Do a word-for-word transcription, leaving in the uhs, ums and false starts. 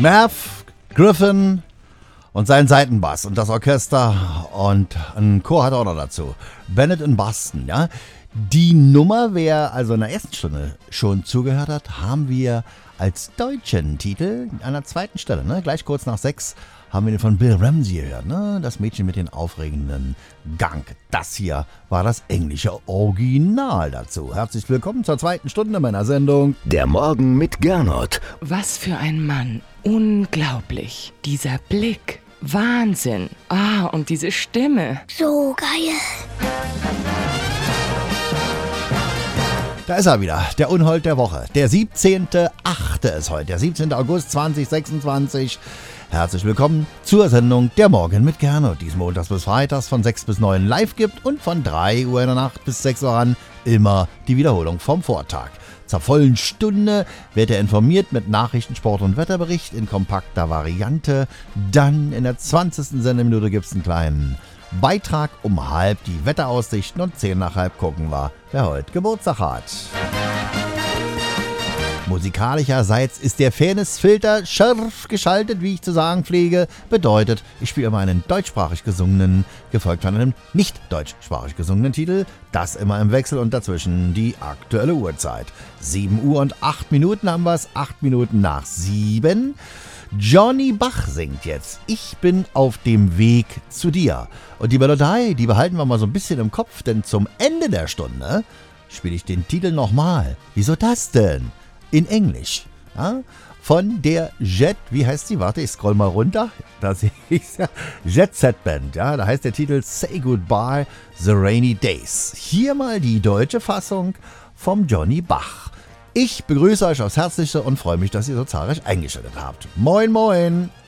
Merv Griffin und sein Seitenbass und das Orchester und ein Chor hat er auch noch dazu. Bennett in Boston, ja. Die Nummer, wer also in der ersten Stunde schon zugehört hat, haben wir als deutschen Titel an der zweiten Stelle, ne? Gleich kurz nach sechs haben wir den von Bill Ramsey gehört, ne? Das Mädchen mit den aufregenden Gang. Das hier war das englische Original dazu. Herzlich willkommen zur zweiten Stunde meiner Sendung. Der Morgen mit Gernot. Was für ein Mann. Unglaublich. Dieser Blick. Wahnsinn. Ah, und diese Stimme. So geil. Da ist er wieder, der Unhold der Woche. Der siebzehnte achte ist heute, der siebzehnte August zweitausendsechsundzwanzig. Herzlich willkommen zur Sendung Der Morgen mit Gernot, die es montags bis freitags von sechs bis neun live gibt und von drei Uhr in der Nacht bis sechs Uhr an immer die Wiederholung vom Vortag. Zur vollen Stunde wird er informiert mit Nachrichten, Sport und Wetterbericht in kompakter Variante. Dann in der zwanzigsten Sendeminute gibt es einen kleinen Beitrag um halb, die Wetteraussichten und zehn nach halb gucken wir, wer heute Geburtstag hat. Musikalischerseits ist der Fairness-Filter scharf geschaltet, wie ich zu sagen pflege. Bedeutet, ich spiele immer einen deutschsprachig gesungenen, gefolgt von einem nicht deutschsprachig gesungenen Titel. Das immer im Wechsel und dazwischen die aktuelle Uhrzeit. sieben Uhr und acht Minuten haben wir es, acht Minuten nach sieben. Johnny Bach singt jetzt Ich bin auf dem Weg zu dir. Und die Melodie, die behalten wir mal so ein bisschen im Kopf, denn zum Ende der Stunde spiele ich den Titel nochmal. Wieso das denn? In Englisch. Ja? Von der Jet, wie heißt sie? Warte, ich scroll mal runter. Da sehe ich ja. Jet Set Band. Ja? Da heißt der Titel Say Goodbye the Rainy Days. Hier mal die deutsche Fassung vom Johnny Bach. Ich begrüße euch aufs Herzlichste und freue mich, dass ihr so zahlreich eingeschaltet habt. Moin, moin!